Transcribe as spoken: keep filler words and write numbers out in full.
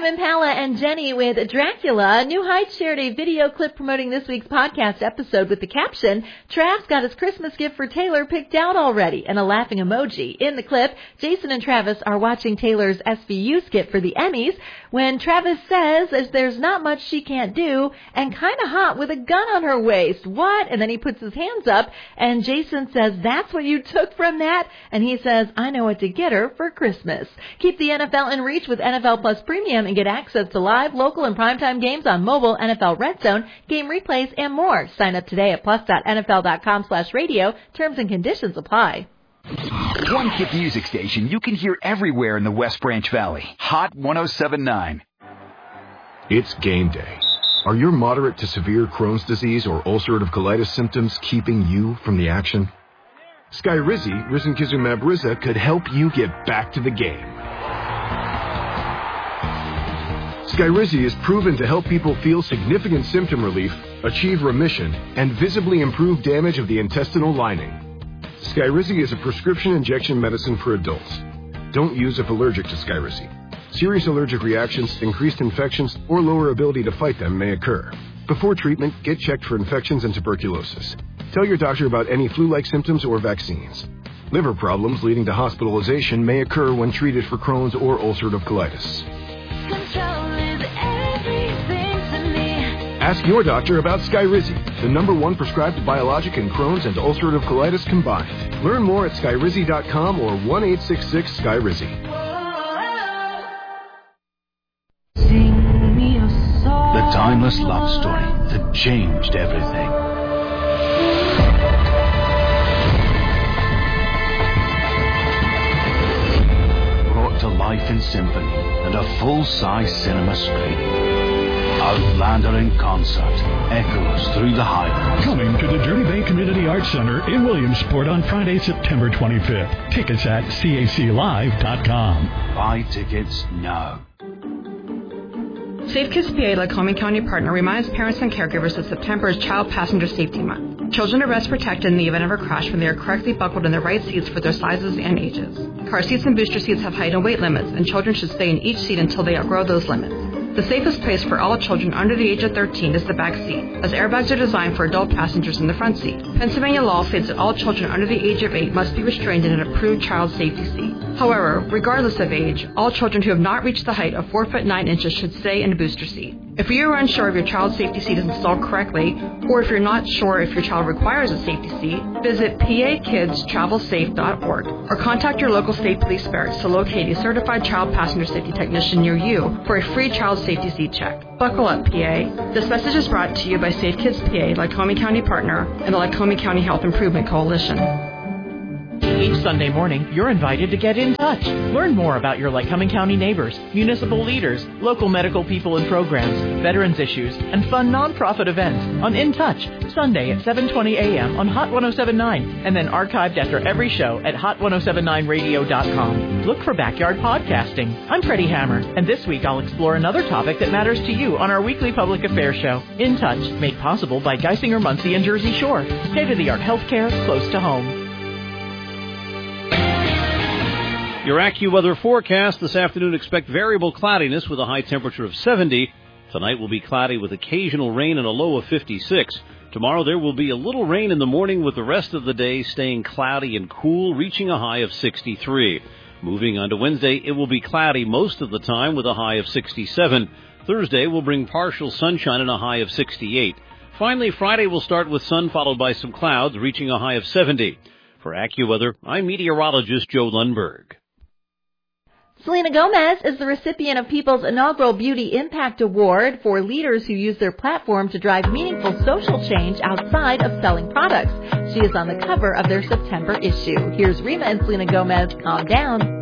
Impala and Jenny with Dracula. New Heights shared a video clip promoting this week's podcast episode with the caption, Trav's got his Christmas gift for Taylor picked out already, and a laughing emoji. In the clip, Jason and Travis are watching Taylor's S V U skit for the Emmys when Travis says there's not much she can't do and kind of hot with a gun on her waist. What? And then he puts his hands up and Jason says, that's what you took from that? And he says, I know what to get her for Christmas. Keep the N F L in reach with N F L Plus Premium and get access to live, local, and primetime games on mobile, N F L Red Zone, game replays, and more. Sign up today at plus.nfl.com slash radio. Terms and conditions apply. One hit music station you can hear everywhere in the West Branch Valley. Hot one oh seven point nine. It's game day. Are your moderate to severe Crohn's disease or ulcerative colitis symptoms keeping you from the action? Skyrizi, risankizumab Riza, could help you get back to the game. Skyrizi is proven to help people feel significant symptom relief, achieve remission, and visibly improve damage of the intestinal lining. Skyrizi is a prescription injection medicine for adults. Don't use if allergic to Skyrizi. Serious allergic reactions, increased infections, or lower ability to fight them may occur. Before treatment, get checked for infections and tuberculosis. Tell your doctor about any flu-like symptoms or vaccines. Liver problems leading to hospitalization may occur when treated for Crohn's or ulcerative colitis. Control is everything to me. Ask your doctor about Skyrizi, the number one prescribed biologic in Crohn's and ulcerative colitis combined. Learn more at skyrizi dot com or one eight six six Skyrizi. The timeless love story that changed everything. Brought to life in symphony and a full-size cinema screen. Outlander in concert echoes through the Highlands. Coming to the Dirty Bay Community Arts Center in Williamsport on Friday, September twenty-fifth. Tickets at C A C live dot com. Buy tickets now. Safe Kids P A, Lycoming County partner, reminds parents and caregivers that September is Child Passenger Safety Month. Children are best protected in the event of a crash when they are correctly buckled in the right seats for their sizes and ages. Car seats and booster seats have height and weight limits, and children should stay in each seat until they outgrow those limits. The safest place for all children under the age of thirteen is the back seat, as airbags are designed for adult passengers in the front seat. Pennsylvania law states that all children under the age of eight must be restrained in an approved child safety seat. However, regardless of age, all children who have not reached the height of four foot nine inches should stay in a booster seat. If you are unsure if your child's safety seat is installed correctly, or if you're not sure if your child requires a safety seat, visit P A kids travel safe dot org or contact your local state police barracks to locate a certified child passenger safety technician near you for a free child safety seat check. Buckle up, P A. This message is brought to you by Safe Kids P A, Lycoming County partner, and the Lycoming County Health Improvement Coalition. Each Sunday morning, you're invited to get in touch. Learn more about your Lycoming County neighbors, municipal leaders, local medical people and programs, veterans issues, and fun nonprofit events on In Touch, Sunday at seven twenty a.m. on Hot one oh seven point nine, and then archived after every show at hot ten seventy-nine radio dot com. Look for Backyard Podcasting. I'm Freddie Hammer, and this week I'll explore another topic that matters to you on our weekly public affairs show, In Touch, made possible by Geisinger Muncie and Jersey Shore. State-of-the-art healthcare close to home. Your AccuWeather forecast this afternoon, expect variable cloudiness with a high temperature of seventy. Tonight will be cloudy with occasional rain and a low of fifty-six. Tomorrow there will be a little rain in the morning with the rest of the day staying cloudy and cool, reaching a high of sixty-three. Moving on to Wednesday, it will be cloudy most of the time with a high of sixty-seven. Thursday will bring partial sunshine and a high of sixty-eight. Finally, Friday will start with sun followed by some clouds, reaching a high of seventy. For AccuWeather, I'm meteorologist Joe Lundberg. Selena Gomez is the recipient of People's inaugural Beauty Impact Award for leaders who use their platform to drive meaningful social change outside of selling products. She is on the cover of their September issue. Here's Rima and Selena Gomez, Calm Down.